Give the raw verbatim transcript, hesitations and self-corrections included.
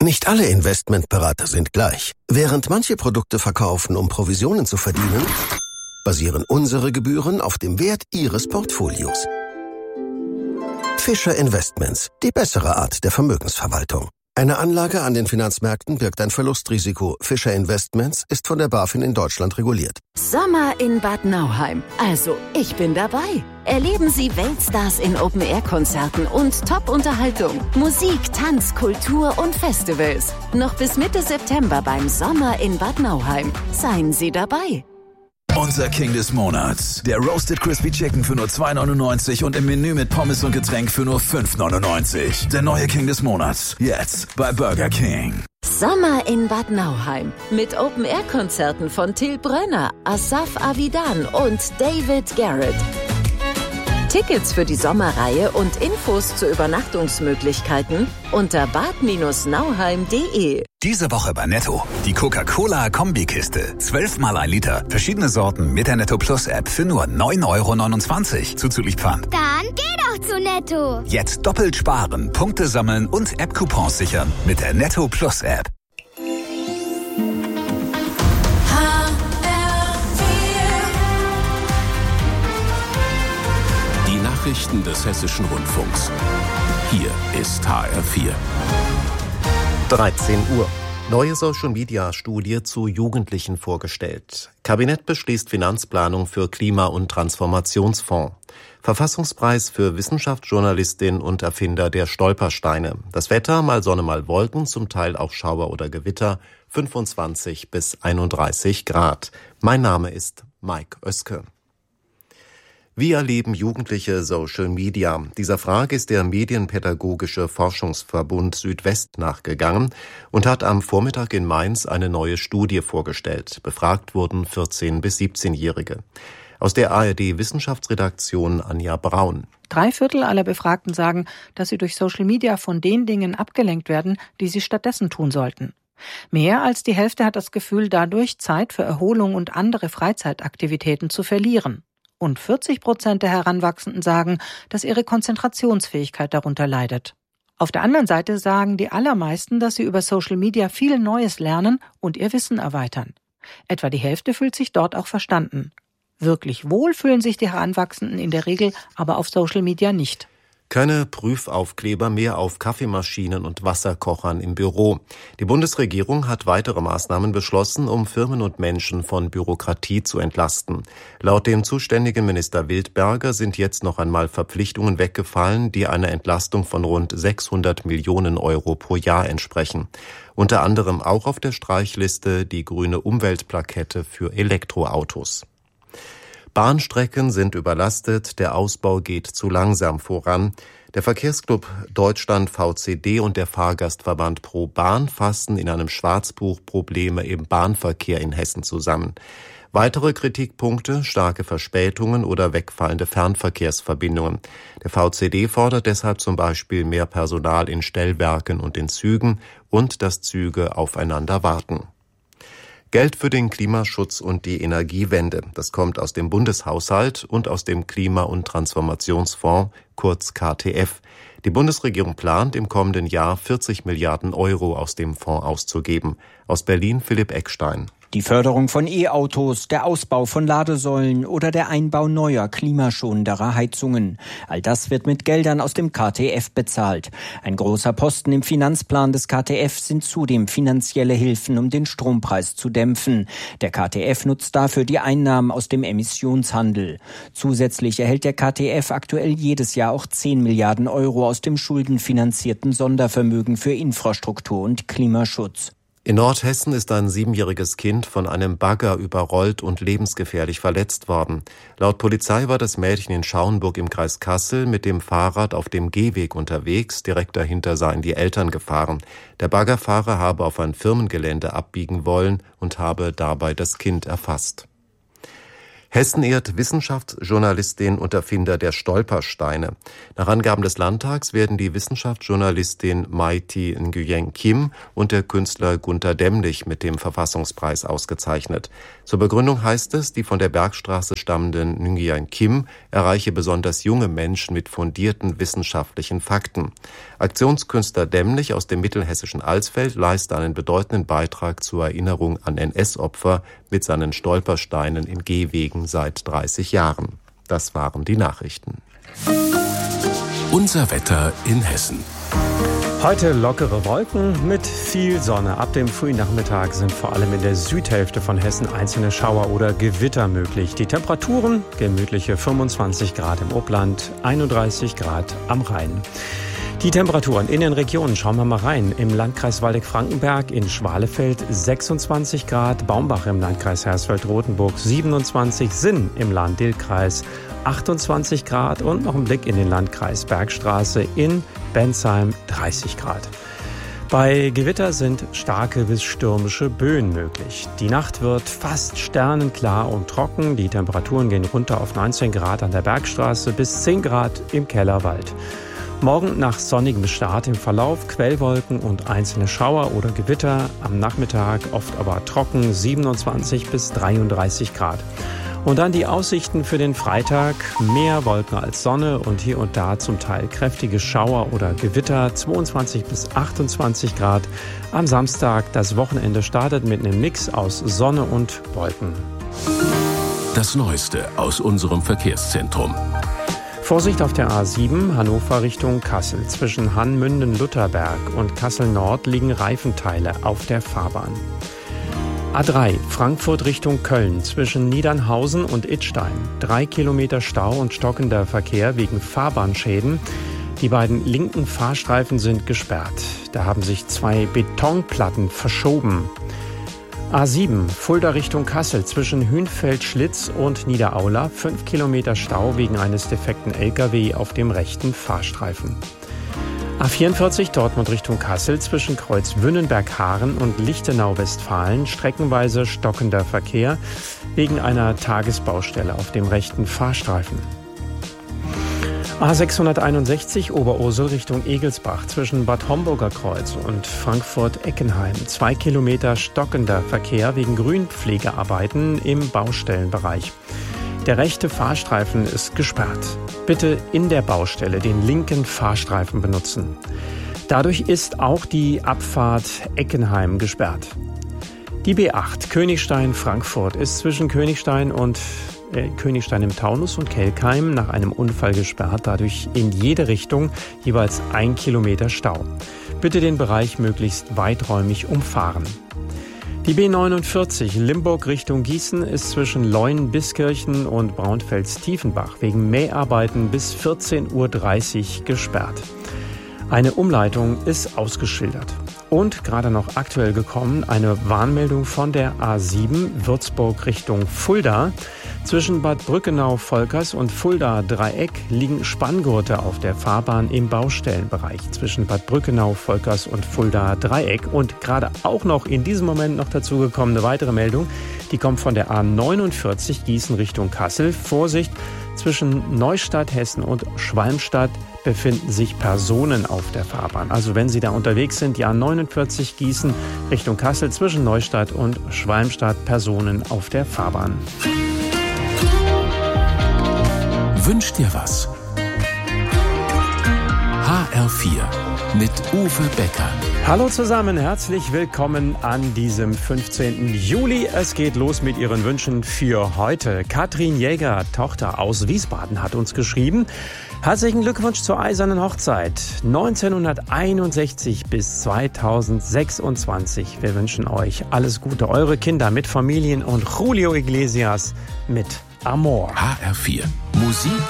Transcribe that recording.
Nicht alle Investmentberater sind gleich. Während manche Produkte verkaufen, um Provisionen zu verdienen, basieren unsere Gebühren auf dem Wert Ihres Portfolios. Fischer Investments, die bessere Art der Vermögensverwaltung. Eine Anlage an den Finanzmärkten birgt ein Verlustrisiko. Fischer Investments ist von der BaFin in Deutschland reguliert. Sommer in Bad Nauheim. Also, ich bin dabei. Erleben Sie Weltstars in Open-Air-Konzerten und Top-Unterhaltung. Musik, Tanz, Kultur und Festivals. Noch bis Mitte September beim Sommer in Bad Nauheim. Seien Sie dabei. Unser King des Monats. Der Roasted Crispy Chicken für nur zwei neunundneunzig und im Menü mit Pommes und Getränk für nur fünf neunundneunzig. Der neue King des Monats. Jetzt bei Burger King. Sommer in Bad Nauheim. Mit Open-Air-Konzerten von Till Brönner, Asaf Avidan und David Garrett. Tickets für die Sommerreihe und Infos zu Übernachtungsmöglichkeiten unter bad nauheim punkt de. Diese Woche bei Netto. Die Coca-Cola-Kombikiste. zwölf mal ein Liter. Verschiedene Sorten mit der Netto Plus App für nur neun Euro neunundzwanzig. Zuzüglich Pfand. Dann geh doch zu Netto. Jetzt doppelt sparen, Punkte sammeln und App-Coupons sichern mit der Netto Plus App. Nachrichten des Hessischen Rundfunks. Hier ist H R vier. dreizehn Uhr. Neue Social-Media-Studie zu Jugendlichen vorgestellt. Kabinett beschließt Finanzplanung für Klima- und Transformationsfonds. Verfassungspreis für Wissenschaftsjournalistin und Erfinder der Stolpersteine. Das Wetter, mal Sonne, mal Wolken, zum Teil auch Schauer oder Gewitter, fünfundzwanzig bis einunddreißig Grad. Mein Name ist Mike Oeske. Wie erleben Jugendliche Social Media? Dieser Frage ist der Medienpädagogische Forschungsverbund Südwest nachgegangen und hat am Vormittag in Mainz eine neue Studie vorgestellt. Befragt wurden vierzehn- bis siebzehnjährige. Aus der A R D-Wissenschaftsredaktion Anja Braun. Drei Viertel aller Befragten sagen, dass sie durch Social Media von den Dingen abgelenkt werden, die sie stattdessen tun sollten. Mehr als die Hälfte hat das Gefühl, dadurch Zeit für Erholung und andere Freizeitaktivitäten zu verlieren. Und vierzig Prozent der Heranwachsenden sagen, dass ihre Konzentrationsfähigkeit darunter leidet. Auf der anderen Seite sagen die allermeisten, dass sie über Social Media viel Neues lernen und ihr Wissen erweitern. Etwa die Hälfte fühlt sich dort auch verstanden. Wirklich wohl fühlen sich die Heranwachsenden in der Regel aber auf Social Media nicht. Keine Prüfaufkleber mehr auf Kaffeemaschinen und Wasserkochern im Büro. Die Bundesregierung hat weitere Maßnahmen beschlossen, um Firmen und Menschen von Bürokratie zu entlasten. Laut dem zuständigen Minister Wildberger sind jetzt noch einmal Verpflichtungen weggefallen, die einer Entlastung von rund sechshundert Millionen Euro pro Jahr entsprechen. Unter anderem auch auf der Streichliste die grüne Umweltplakette für Elektroautos. Bahnstrecken sind überlastet, der Ausbau geht zu langsam voran. Der Verkehrsclub Deutschland V C D und der Fahrgastverband Pro Bahn fassen in einem Schwarzbuch Probleme im Bahnverkehr in Hessen zusammen. Weitere Kritikpunkte: starke Verspätungen oder wegfallende Fernverkehrsverbindungen. Der V C D fordert deshalb zum Beispiel mehr Personal in Stellwerken und in Zügen und dass Züge aufeinander warten. Geld für den Klimaschutz und die Energiewende. Das kommt aus dem Bundeshaushalt und aus dem Klima- und Transformationsfonds, kurz K T F. Die Bundesregierung plant, im kommenden Jahr vierzig Milliarden Euro aus dem Fonds auszugeben. Aus Berlin Philipp Eckstein. Die Förderung von E-Autos, der Ausbau von Ladesäulen oder der Einbau neuer, klimaschonenderer Heizungen. All das wird mit Geldern aus dem K T F bezahlt. Ein großer Posten im Finanzplan des K T F sind zudem finanzielle Hilfen, um den Strompreis zu dämpfen. Der K T F nutzt dafür die Einnahmen aus dem Emissionshandel. Zusätzlich erhält der K T F aktuell jedes Jahr auch zehn Milliarden Euro aus dem schuldenfinanzierten Sondervermögen für Infrastruktur und Klimaschutz. In Nordhessen ist ein siebenjähriges Kind von einem Bagger überrollt und lebensgefährlich verletzt worden. Laut Polizei war das Mädchen in Schauenburg im Kreis Kassel mit dem Fahrrad auf dem Gehweg unterwegs. Direkt dahinter seien die Eltern gefahren. Der Baggerfahrer habe auf ein Firmengelände abbiegen wollen und habe dabei das Kind erfasst. Hessen ehrt Wissenschaftsjournalistin und Erfinder der Stolpersteine. Nach Angaben des Landtags werden die Wissenschaftsjournalistin Mai-Thi Nguyen Kim und der Künstler Gunter Demlich mit dem Verfassungspreis ausgezeichnet. Zur Begründung heißt es, die von der Bergstraße stammenden Nguyen Kim erreiche besonders junge Menschen mit fundierten wissenschaftlichen Fakten. Aktionskünstler Demlich aus dem mittelhessischen Alsfeld leiste einen bedeutenden Beitrag zur Erinnerung an N S-Opfer mit seinen Stolpersteinen in Gehwegen seit dreißig Jahren. Das waren die Nachrichten. Unser Wetter in Hessen. Heute lockere Wolken mit viel Sonne. Ab dem frühen Nachmittag sind vor allem in der Südhälfte von Hessen einzelne Schauer oder Gewitter möglich. Die Temperaturen gemütliche fünfundzwanzig Grad im Upland, einunddreißig Grad am Rhein. Die Temperaturen in den Regionen, schauen wir mal rein. Im Landkreis Waldeck-Frankenberg in Schwalefeld sechsundzwanzig Grad, Baumbach im Landkreis Hersfeld-Rotenburg siebenundzwanzig, Sinn im Lahn-Dill-Kreis achtundzwanzig Grad und noch ein Blick in den Landkreis Bergstraße in Bensheim dreißig Grad. Bei Gewitter sind starke bis stürmische Böen möglich. Die Nacht wird fast sternenklar und trocken. Die Temperaturen gehen runter auf neunzehn Grad an der Bergstraße bis zehn Grad im Kellerwald. Morgen nach sonnigem Start im Verlauf Quellwolken und einzelne Schauer oder Gewitter. Am Nachmittag oft aber trocken, siebenundzwanzig bis dreiunddreißig Grad. Und dann die Aussichten für den Freitag. Mehr Wolken als Sonne und hier und da zum Teil kräftige Schauer oder Gewitter. zweiundzwanzig bis achtundzwanzig Grad. Am Samstag das Wochenende startet mit einem Mix aus Sonne und Wolken. Das Neueste aus unserem Verkehrszentrum. Vorsicht auf der A sieben, Hannover Richtung Kassel. Zwischen Hannmünden-Lutherberg und Kassel-Nord liegen Reifenteile auf der Fahrbahn. A drei, Frankfurt Richtung Köln. Zwischen Niedernhausen und Idstein. Drei Kilometer Stau und stockender Verkehr wegen Fahrbahnschäden. Die beiden linken Fahrstreifen sind gesperrt. Da haben sich zwei Betonplatten verschoben. A sieben, Fulda Richtung Kassel, zwischen Hünfeld-Schlitz und Niederaula, fünf Kilometer Stau wegen eines defekten L K W auf dem rechten Fahrstreifen. A vierundvierzig, Dortmund Richtung Kassel, zwischen Kreuz Wünnenberg-Haaren und Lichtenau-Westfalen, streckenweise stockender Verkehr wegen einer Tagesbaustelle auf dem rechten Fahrstreifen. A sechshunderteinundsechzig, Oberursel Richtung Egelsbach, zwischen Bad Homburger Kreuz und Frankfurt-Eckenheim. Zwei Kilometer stockender Verkehr wegen Grünpflegearbeiten im Baustellenbereich. Der rechte Fahrstreifen ist gesperrt. Bitte in der Baustelle den linken Fahrstreifen benutzen. Dadurch ist auch die Abfahrt Eckenheim gesperrt. Die B acht, Königstein-Frankfurt, ist zwischen Königstein und Königstein im Taunus und Kelkheim nach einem Unfall gesperrt, dadurch in jede Richtung jeweils ein Kilometer Stau. Bitte den Bereich möglichst weiträumig umfahren. Die B neunundvierzig Limburg Richtung Gießen ist zwischen Leuen-Biskirchen und Braunfels-Tiefenbach wegen Mäharbeiten bis vierzehn Uhr dreißig gesperrt. Eine Umleitung ist ausgeschildert. Und gerade noch aktuell gekommen, eine Warnmeldung von der A sieben Würzburg Richtung Fulda. Zwischen Bad Brückenau-Volkers und Fulda-Dreieck liegen Spanngurte auf der Fahrbahn im Baustellenbereich. Zwischen Bad Brückenau-Volkers und Fulda-Dreieck. Und gerade auch noch in diesem Moment noch dazu gekommen eine weitere Meldung. Die kommt von der A neunundvierzig Gießen Richtung Kassel. Vorsicht, zwischen Neustadt, Hessen und Schwalmstadt befinden sich Personen auf der Fahrbahn. Also wenn Sie da unterwegs sind, die A neunundvierzig Gießen Richtung Kassel, zwischen Neustadt und Schwalmstadt, Personen auf der Fahrbahn. Wünsch dir was? H R vier mit Uwe Becker. Hallo zusammen, herzlich willkommen an diesem fünfzehnten Juli. Es geht los mit Ihren Wünschen für heute. Katrin Jäger, Tochter aus Wiesbaden, hat uns geschrieben: Herzlichen Glückwunsch zur Eisernen Hochzeit neunzehnhunderteinundsechzig bis zweitausendsechsundzwanzig. Wir wünschen euch alles Gute, eure Kinder mit Familien und Julio Iglesias mit Amor. H R vier Musik